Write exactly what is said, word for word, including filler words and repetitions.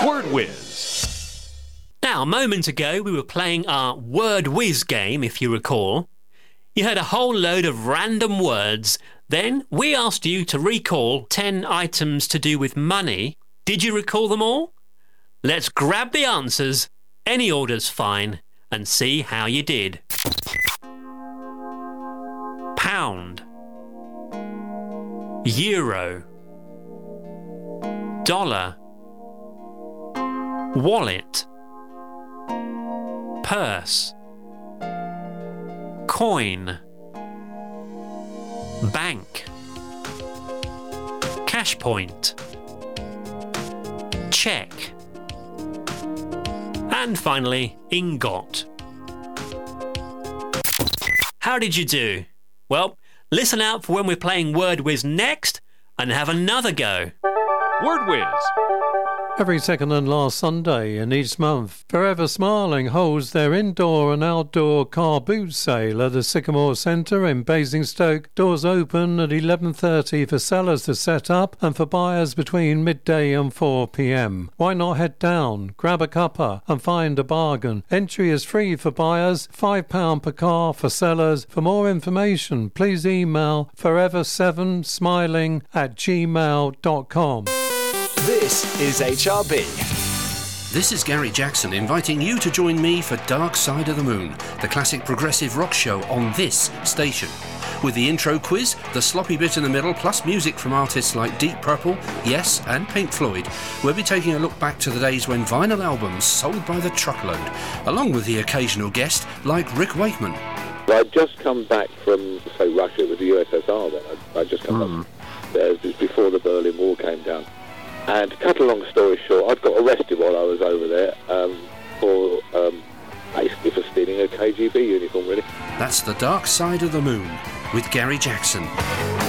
Word Whiz. Now, a moment ago, we were playing our Word Whiz game, if you recall. You heard a whole load of random words. Then we asked you to recall ten items to do with money. Did you recall them all? Let's grab the answers, any order's fine, and see how you did. Pound, euro, dollar, wallet, purse, coin, bank, cash point, check, and finally, ingot. How did you do? Well, listen out for when we're playing Word Whiz next and have another go. Word Whiz. Every second and last Sunday in each month, Forever Smiling holds their indoor and outdoor car boot sale at the Sycamore Centre in Basingstoke. Doors open at eleven thirty for sellers to set up and for buyers between midday and four p m. Why not head down, grab a cuppa and find a bargain? Entry is free for buyers, five pounds per car for sellers. For more information, please email forever seven smiling at gmail dot com. This is H R B. This is Gary Jackson inviting you to join me for Dark Side of the Moon, the classic progressive rock show on this station. With the intro quiz, the sloppy bit in the middle, plus music from artists like Deep Purple, Yes and Pink Floyd, we'll be taking a look back to the days when vinyl albums sold by the truckload, along with the occasional guest like Rick Wakeman. I'd just come back from, say, Russia with the U S S R then. I'd, I'd just come Mm. back there just before the Berlin Wall came down. And to cut a long story short, I'd got arrested while I was over there um, for um, basically for stealing a K G B uniform, really. That's the Dark Side of the Moon with Gary Jackson.